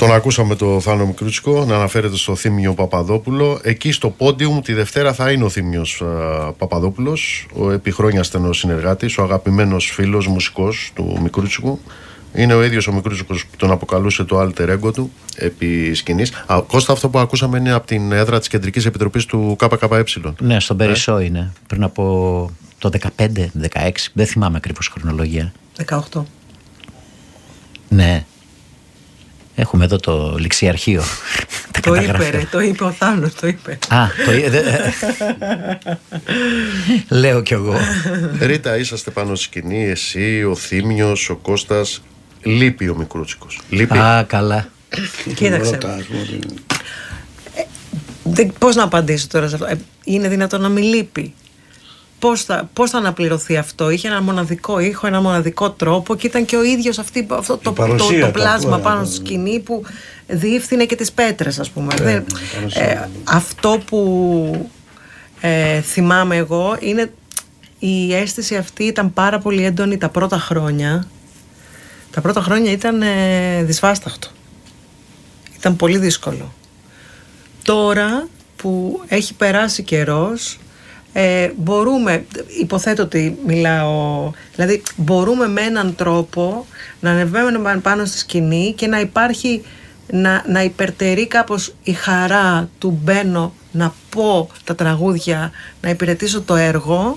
Τον ακούσαμε το Θάνο Μικρούτσικο να αναφέρεται στο Θήμιο Παπαδόπουλο. Εκεί στο πόντιουμ τη Δευτέρα θα είναι ο Θήμιος Παπαδόπουλος, ο επί χρόνια στενός συνεργάτης, ο αγαπημένος φίλος μουσικός του Μικρούτσικου. Είναι ο ίδιος ο Μικρούτσικος που τον αποκαλούσε το alter ego του επί σκηνής. Κώστα, αυτό που ακούσαμε είναι από την έδρα της Κεντρικής Επιτροπής του ΚΚΕ. Ναι, στον Περισσό είναι. Πριν από το 15-16, δεν θυμάμαι ακριβώς χρονολογία. 18. Ναι. Έχουμε εδώ το ληξιαρχείο. Το είπε, ρε, το είπε ο Θάνος, το είπε. Λέω κι εγώ. Ρίτα, είσαστε πάνω στη σκηνή, εσύ, ο Θήμιος, ο Κώστας. Λείπει ο Μικρούτσικος. Λείπει. Καλά. Κοίταξε. Πώς να απαντήσω τώρα σε αυτό? Είναι δυνατόν να μην λείπει? Πώς θα αναπληρωθεί αυτό? Είχε ένα μοναδικό ήχο, ένα μοναδικό τρόπο και ήταν και ο ίδιος αυτό το πλάσμα πάνω στη σκηνή που διεύθυνε και τις πέτρες, ας πούμε. Αυτό που θυμάμαι εγώ είναι η αίσθηση αυτή ήταν πάρα πολύ έντονη τα πρώτα χρόνια. Τα πρώτα χρόνια ήταν δυσβάσταχτο. Ήταν πολύ δύσκολο. Τώρα που έχει περάσει καιρός, μπορούμε, υποθέτω ότι μιλάω, δηλαδή μπορούμε με έναν τρόπο να ανεβαίνουμε πάνω στη σκηνή και να υπάρχει, να υπερτερεί κάπως η χαρά του μπαίνω να πω τα τραγούδια, να υπηρετήσω το έργο,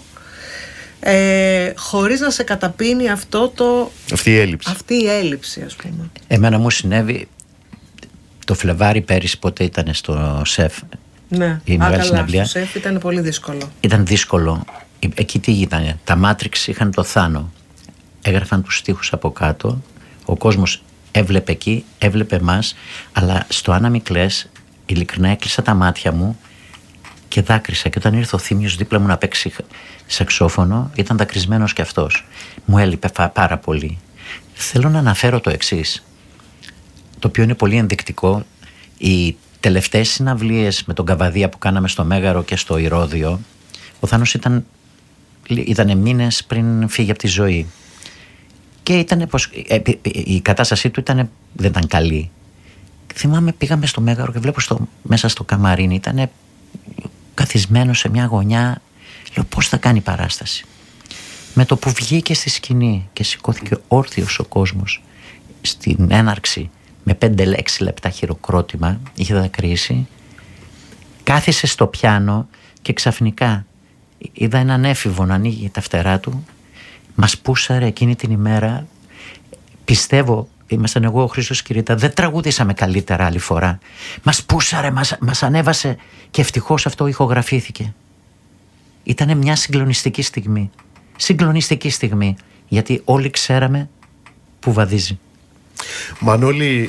χωρίς να σε καταπίνει αυτή η έλλειψη, ας πούμε. Εμένα μου συνέβη το Φλεβάρι πέρυσι, πότε ήταν στο ΣΕΦ. Ναι, η μεγάλη συναυλία. Στο ΣΕΦ ήταν πολύ δύσκολο. Ήταν δύσκολο. Εκεί τι ήταν? Τα Matrix είχαν το Θάνο. Έγραφαν τους στίχους από κάτω. Ο κόσμος έβλεπε εκεί, έβλεπε εμάς. Αλλά στο Άννα Μη κλαις, ειλικρινά έκλεισα τα μάτια μου και δάκρυσα. Και όταν ήρθε ο Θήμιος δίπλα μου να παίξει σαξόφωνο, ήταν δακρυσμένος κι αυτός. Μου έλειπε πάρα πολύ. Θέλω να αναφέρω το εξής, το οποίο είναι πολύ ενδεικτικό. Οι τελευταίες συναυλίες με τον Καβαδία που κάναμε στο Μέγαρο και στο Ηρώδειο, ο Θάνος ήταν μήνες πριν φύγει από τη ζωή. Και η κατάστασή του δεν ήταν καλή. Θυμάμαι, πήγαμε στο Μέγαρο και βλέπω μέσα στο καμαρίνι, ήταν καθισμένο σε μια γωνιά. Λέω, πώς θα κάνει παράσταση? Με το που βγήκε στη σκηνή και σηκώθηκε όρθιος ο κόσμος στην έναρξη, με 5-6 λεπτά χειροκρότημα, είχε δακρύσει, κάθισε στο πιάνο και ξαφνικά είδα έναν έφηβο να ανοίγει τα φτερά του. Μας πούσαρε εκείνη την ημέρα. Πιστεύω, ήμασταν εγώ, ο Χρήστος και η Ρίτα, δεν τραγουδήσαμε καλύτερα άλλη φορά. Μας πούσαρε, μας ανέβασε και ευτυχώς αυτό ηχογραφήθηκε. Ήτανε μια συγκλονιστική στιγμή. Συγκλονιστική στιγμή, γιατί όλοι ξέραμε που βαδίζει. Μανώλη,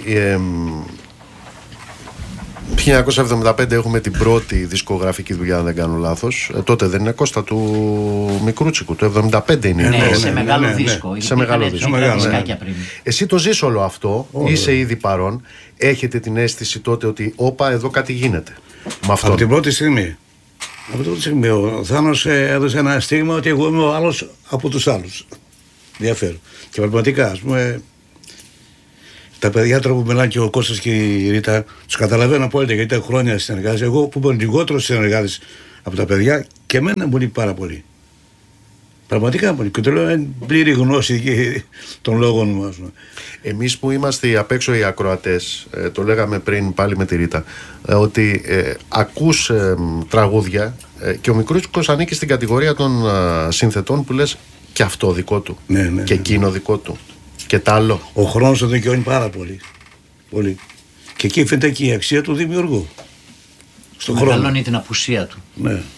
1975 έχουμε την πρώτη δισκογραφική δουλειά, αν δεν κάνω λάθος. Τότε δεν είναι, Κώστα, του Μικρούτσικου? Το 75 είναι. Ναι, σε μεγάλο δίσκο. Σε μεγάλο δίσκο. Εσύ το ζεις όλο αυτό, είσαι ήδη παρόν. Έχετε την αίσθηση τότε ότι όπα, εδώ κάτι γίνεται με αυτό? Από την πρώτη στιγμή. Ο Θάνος έδωσε ένα στίγμα ότι εγώ είμαι ο άλλος από τους άλλους. Διαφέρω. Και πραγματικά, ας πούμε, τα παιδιά τώρα που μιλάνε και ο Κώστας και η Ρίτα, τους καταλαβαίνω απόλυτα γιατί ήταν χρόνια συνεργάτες. Εγώ που ήμουν λιγότερος συνεργάτης από τα παιδιά, και εμένα μου λείπει πάρα πολύ. Πραγματικά πολύ. Και το λέω εν πλήρη γνώση των λόγων μου. Εμείς που είμαστε απ' έξω οι ακροατές, το λέγαμε πριν πάλι με τη Ρίτα, ότι ακούς τραγούδια και ο Μικρούτσικος ανήκει στην κατηγορία των συνθετών που λες και αυτό δικό του, και εκείνο δικό του και τ' άλλο. Ο χρόνος το δικαιώνει πάρα πολύ. Πολύ. Και εκεί φαίνεται και η αξία του δημιουργού. Μεγαλώνει την απουσία του. Ναι.